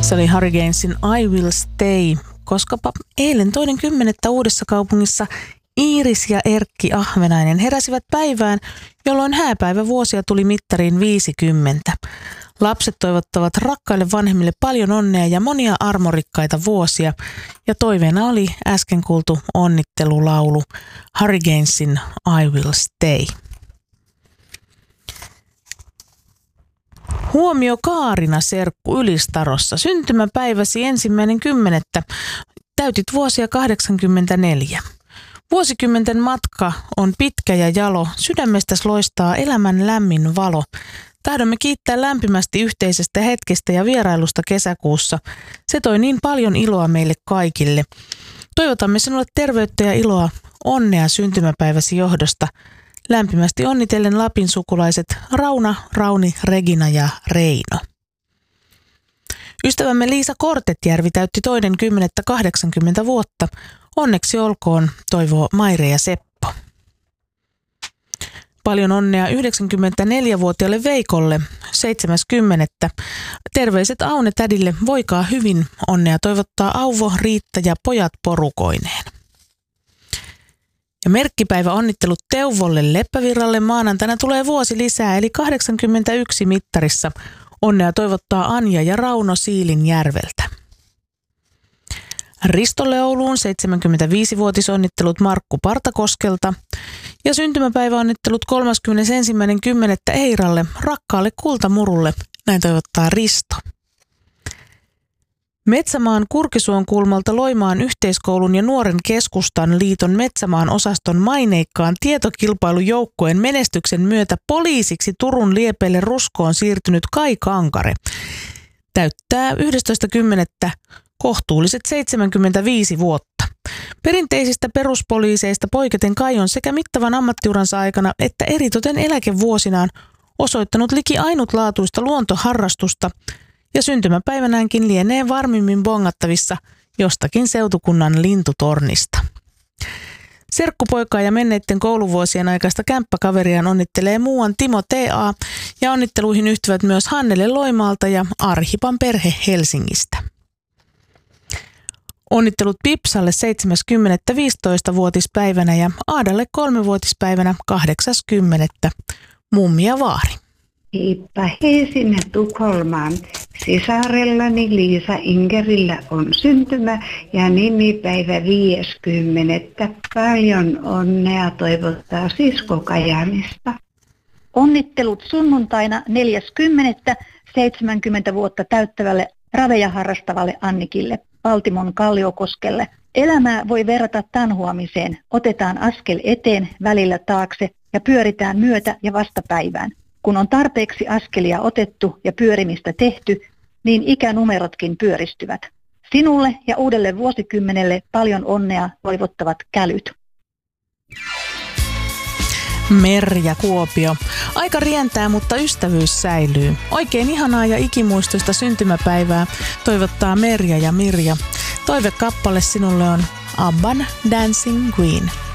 Se oli Hurricanesin I Will Stay, koskapa eilen 2.10. Uudessakaupungissa Iiris ja Erkki Ahvenainen heräsivät päivään, jolloin hääpäivävuosia tuli mittariin 50. Lapset toivottavat rakkaille vanhemmille paljon onnea ja monia armorikkaita vuosia, ja toiveena oli äsken kuultu onnittelulaulu Hurricanesin I Will Stay. Huomio Kaarina serkku Ylistarossa. Syntymäpäiväsi 1.10. Täytit vuosia 84. Vuosikymmenten matka on pitkä ja jalo. Sydämestäsi loistaa elämän lämmin valo. Tahdomme kiittää lämpimästi yhteisestä hetkestä ja vierailusta kesäkuussa. Se toi niin paljon iloa meille kaikille. Toivotamme sinulle terveyttä ja iloa, onnea syntymäpäiväsi johdosta. Lämpimästi onnitellen Lapin sukulaiset Rauna, Rauni, Regina ja Reino. Ystävämme Liisa Kortetjärvi täytti 2.10. 80 vuotta. Onneksi olkoon, toivoo Maire ja Seppo. Paljon onnea 94-vuotiaalle Veikolle 7.10. Terveiset Aune tädille, voikaa hyvin. Onnea toivottaa Auvo, Riitta ja pojat porukoineen. Ja merkkipäivä onnittelut Teuvolle Leppävirralle. Maanantaina tulee vuosi lisää, eli 81 mittarissa. Onnea toivottaa Anja ja Rauno Siilinjärveltä. Ristolle Ouluun 75-vuotisonnittelut Markku Partakoskelta. Ja syntymäpäiväonnittelut 31.10. Eiralle, rakkaalle kultamurulle. Näin toivottaa Risto. Metsämaan Kurkisuon kulmalta Loimaan yhteiskoulun ja Nuoren keskustan liiton Metsämaan osaston maineikkaan tietokilpailujoukkueen menestyksen myötä poliisiksi Turun liepeille Ruskoon siirtynyt Kai Kankare täyttää 11.10. kohtuulliset 75 vuotta. Perinteisistä peruspoliiseista poiketen Kai on sekä mittavan ammattiuransa aikana että eritoten eläkevuosinaan osoittanut liki ainutlaatuista luontoharrastusta, ja syntymäpäivänäänkin lienee varmimmin bongattavissa jostakin seutukunnan lintutornista. Serkkupoikaa ja menneiden kouluvuosien aikaista kämppäkaveriaan onnittelee muuan Timo T.A. ja onnitteluihin yhtyvät myös Hannele Loimaalta ja Arhipan perhe Helsingistä. Onnittelut Pipsalle 7.10. 15-vuotispäivänä ja Aadalle 3-vuotispäivänä 8.10. Mummi ja vaari. Heippa hei sinne Tukholmaan. Sisarellani Liisa Ingerillä on syntymä ja nimipäivä 50. Paljon onnea toivottaa sisko Kajaanista. Onnittelut sunnuntaina 4.10. 70 vuotta täyttävälle raveja harrastavalle Annikille Valtimon Kalliokoskelle. Elämää voi verrata tanhuamiseen. Otetaan askel eteen, välillä taakse ja pyöritään myötä- ja vastapäivään. Kun on tarpeeksi askelia otettu ja pyörimistä tehty, niin ikänumerotkin pyöristyvät. Sinulle ja uudelle vuosikymmenelle paljon onnea toivottavat kälyt. Merja Kuopio. Aika rientää, mutta ystävyys säilyy. Oikein ihanaa ja ikimuistoista syntymäpäivää toivottaa Merja ja Mirja. Toivekappale sinulle on Abban Dancing Queen.